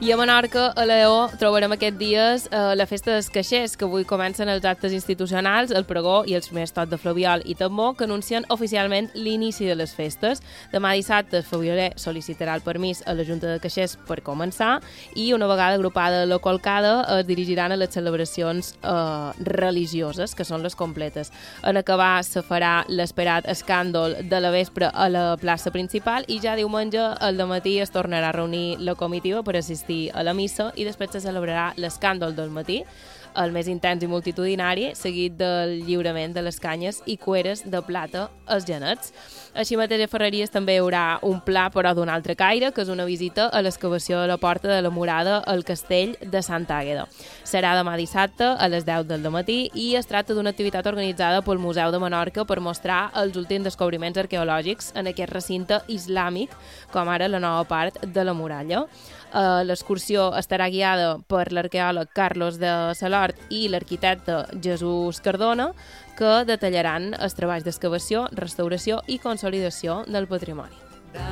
I a Menorca, a Lleó, trobarem aquests dies la festa dels caixers, que avui comencen els actes institucionals, el pregó i els primers tocs de Flabiol i Tambor, que anuncien oficialment l'inici de les festes. Demà dissabte el Fabioler sol·licitarà el permís a la Junta de Caixers per començar i una vegada agrupada la colcada es dirigiran a les celebracions religioses, que són les completes. En acabar se farà l'esperat escàndol de la vespre a la plaça principal i ja diumenge al dematí es tornarà a reunir la comitiva per assistir a la missa i després se celebrarà l'escàndol del matí, el més intens i multitudinari, seguit del lliurament de les canyes i cueres de plata als genets. Així mateix a Ferreries també hi haurà un pla però d'un altre caire, que és una visita a l'excavació de la porta de la Murada al castell de Santa Àgueda. Serà demà dissabte a les 10 del matí i es tracta d'una activitat organitzada pel Museu de Menorca per mostrar els últims descobriments arqueològics en aquest recinte islàmic, com ara la nova part de la muralla. L'excursió estarà guiada per l'arqueòleg Carlos de Salort i l'arquitecte Jesús Cardona, que detallaran els treballs d'excavació, restauració i consolidació del patrimoni.